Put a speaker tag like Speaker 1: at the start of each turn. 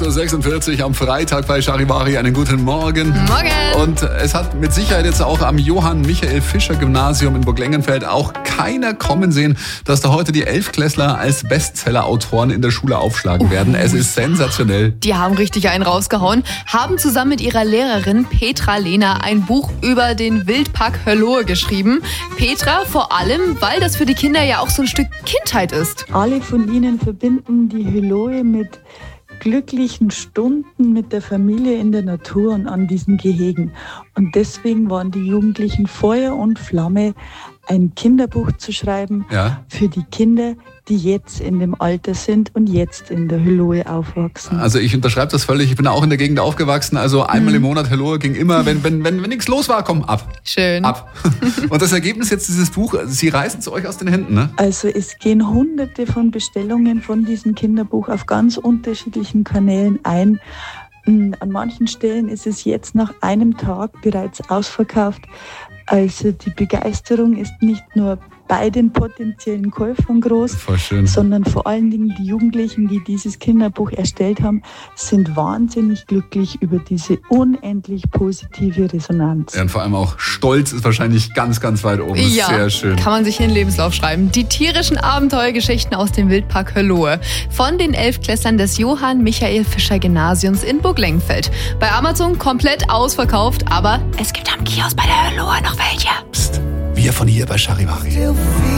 Speaker 1: 8.46 Uhr am Freitag bei Charivari. Einen guten Morgen.
Speaker 2: Morgen.
Speaker 1: Und es hat mit Sicherheit jetzt auch am Johann-Michael-Fischer-Gymnasium in Burglengenfeld auch keiner kommen sehen, dass da heute die Elftklässler als Bestseller-Autoren in der Schule aufschlagen werden. Es ist sensationell.
Speaker 2: Die haben richtig einen rausgehauen, haben zusammen mit ihrer Lehrerin Petra Lehner ein Buch über den Wildpark Hörlohe geschrieben. Petra vor allem, weil das für die Kinder ja auch so ein Stück Kindheit ist.
Speaker 3: Alle von ihnen verbinden die Hörlohe mit glücklichen Stunden mit der Familie in der Natur und an diesen Gehegen. Und deswegen waren die Jugendlichen Feuer und Flamme, ein Kinderbuch zu schreiben für die Kinder, die jetzt in dem Alter sind und jetzt in der Hörlohe aufwachsen.
Speaker 1: Also ich unterschreibe das völlig. Ich bin auch in der Gegend aufgewachsen. Also einmal im Monat Hörlohe ging immer, wenn nichts los war, komm, ab.
Speaker 2: Schön.
Speaker 1: Ab. Und das Ergebnis jetzt dieses Buch, Sie reißen es euch aus den Händen, ne?
Speaker 3: Also es gehen Hunderte von Bestellungen von diesem Kinderbuch auf ganz unterschiedlichen Kanälen ein. An manchen Stellen ist es jetzt nach einem Tag bereits ausverkauft. Also die Begeisterung ist nicht nur bei den potenziellen Käufern groß, sondern vor allen Dingen die Jugendlichen, die dieses Kinderbuch erstellt haben, sind wahnsinnig glücklich über diese unendlich positive Resonanz.
Speaker 1: Ja, und vor allem auch Stolz ist wahrscheinlich ganz, ganz weit oben.
Speaker 2: Ja,
Speaker 1: sehr schön.
Speaker 2: Kann man sich in den Lebenslauf schreiben. Die tierischen Abenteuergeschichten aus dem Wildpark Hörlohe von den Elftklässlern des Johann-Michael-Fischer-Gymnasiums in Burglengenfeld. Bei Amazon komplett ausverkauft, aber es gibt am Kiosk bei der Hörlohe noch welche.
Speaker 1: Psst, wir von hier bei Charivari.